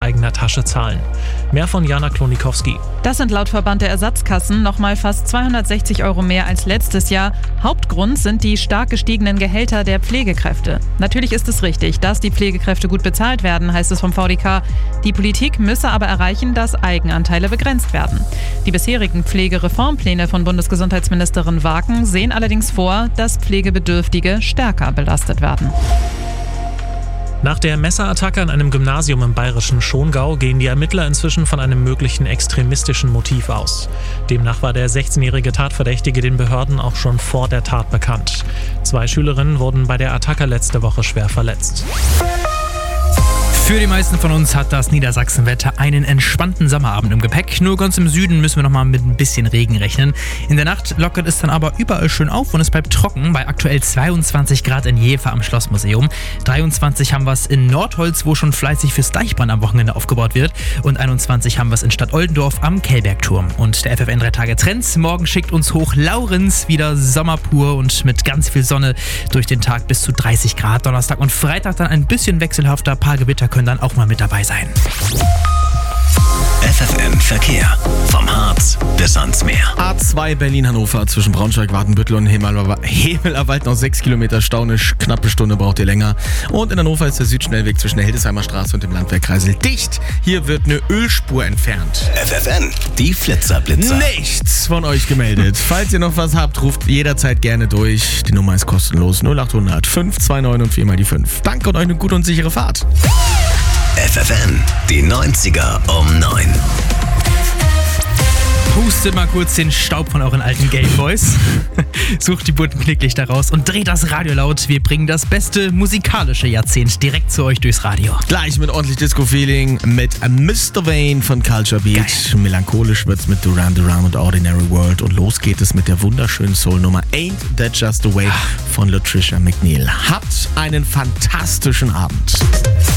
eigener Tasche zahlen. Mehr von Jana Klonikowski. Das sind laut Verband der Ersatzkassen nochmal fast 260 € mehr als letztes Jahr. Hauptgrund sind die stark gestiegenen Gehälter der Pflegekräfte. Natürlich ist es richtig, dass die Pflegekräfte gut bezahlt werden, heißt es vom VDK. Die Politik müsse aber erreichen, dass Eigenanteile begrenzt werden. Die bisherigen Pflegereformpläne von Bundesgesundheitsministerin Waken sehen allerdings vor, dass Pflegebedürftige stärker belastet werden. Nach der Messerattacke an einem Gymnasium im bayerischen Schongau gehen die Ermittler inzwischen von einem möglichen extremistischen Motiv aus. Demnach war der 16-jährige Tatverdächtige den Behörden auch schon vor der Tat bekannt. 2 Schülerinnen wurden bei der Attacke letzte Woche schwer verletzt. Für die meisten von uns hat das Niedersachsenwetter einen entspannten Sommerabend im Gepäck. Nur ganz im Süden müssen wir nochmal mit ein bisschen Regen rechnen. In der Nacht lockert es dann aber überall schön auf und es bleibt trocken bei aktuell 22 Grad in Jever am Schlossmuseum. 23 haben wir es in Nordholz, wo schon fleißig fürs Deichbrand am Wochenende aufgebaut wird. Und 21 haben wir es in Stadt Oldendorf am Kellbergturm. Und der FFN 3 Tage Trends. Morgen schickt uns hoch Laurenz wieder Sommer pur und mit ganz viel Sonne durch den Tag bis zu 30 Grad. Donnerstag und Freitag dann ein bisschen wechselhafter, paar Gewitter können dann auch mal mit dabei sein. FFN Verkehr. Vom Harz bis ans Meer. A2 Berlin-Hannover zwischen Braunschweig, Watenbüttel und Hemelerwald noch 6 Kilometer Stau. Eine knappe Stunde braucht ihr länger. Und in Hannover ist der Südschnellweg zwischen der Hildesheimer Straße und dem Landwehr Kreisel dicht. Hier wird eine Ölspur entfernt. FFN, die Flitzerblitzer. Nichts von euch gemeldet. Falls ihr noch was habt, ruft jederzeit gerne durch. Die Nummer ist kostenlos. 0800 529 und 4 mal die 5. Danke und euch eine gute und sichere Fahrt. FFN, die 90er um 9. Pustet mal kurz den Staub von euren alten Gameboys. Sucht die bunten Knicklichter raus und dreht das Radio laut. Wir bringen das beste musikalische Jahrzehnt direkt zu euch durchs Radio. Gleich mit ordentlich Disco-Feeling mit Mr. Vane von Culture Beat. Geil. Melancholisch wird's mit Duran Duran und Ordinary World. Und los geht es mit der wunderschönen Soul-Nummer Ain't That Just the Way von Latricia McNeil. Habt einen fantastischen Abend.